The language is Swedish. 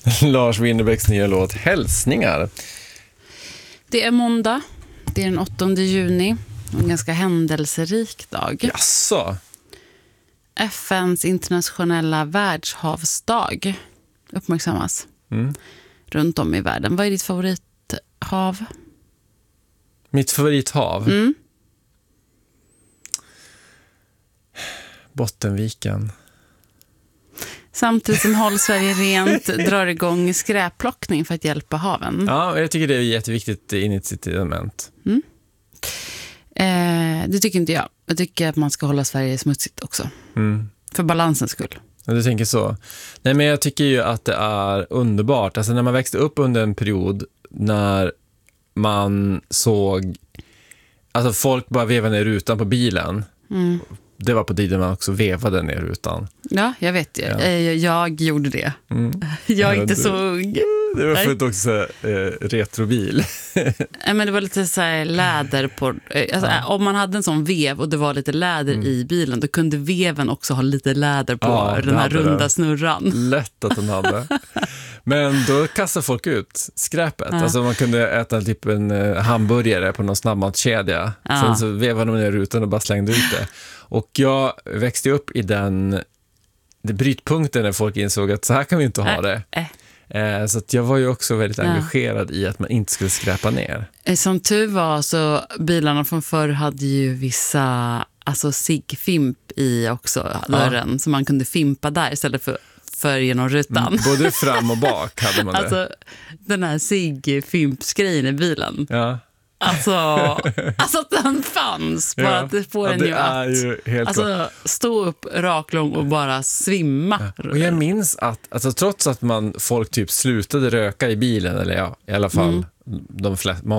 Lars Winnerbäcks nya låt Hälsningar. Det är måndag. Det är den 8 juni. En ganska händelserik dag. Jaså? FNs internationella världshavsdag uppmärksammas runt om i världen. Vad är ditt favorithav? Mitt favorithav? Bottenviken. Samtidigt som Håll Sverige rent drar igång skräpplockning för att hjälpa haven. Ja, jag tycker det är ett jätteviktigt incitament. Det tycker inte jag. Jag tycker att man ska hålla Sverige smutsigt också. För balansens skull. Ja, du tänker så. Nej, men jag tycker ju att det är underbart. Alltså när man växte upp under en period när man såg... Alltså folk bara vevade ner rutan på bilen. Det var på tiden man också vevade ner rutan. Ja, jag vet. Ja. Jag gjorde det. Jag är inte så ung. Det var för att också retrobil. Men det var lite så här läder på... Alltså, om man hade en sån vev och det var lite läder i bilen, då kunde veven också ha lite läder på den här runda snurran. Lätt att den hade. Men då kastade folk ut skräpet. Alltså man kunde äta typ en hamburgare på någon snabbmatskedja. Sen så vevade de ner rutan och bara slängde ut det. Och jag växte upp i den brytpunkten när folk insåg att så här kan vi inte ha det. Så att jag var ju också väldigt engagerad i att man inte skulle skräpa ner. Som tur var så bilarna från förr hade ju vissa ciggfimp i också dörren, så man kunde fimpa där istället för genom rutan. Både fram och bak hade man det. Alltså den här ciggfimpsgrejen i bilen. Ja. Alltså att den fanns bara att det får en ju att stå upp raklång och bara svimma. Och jag minns att trots att folk typ slutade röka i bilen, eller i alla fall de flesta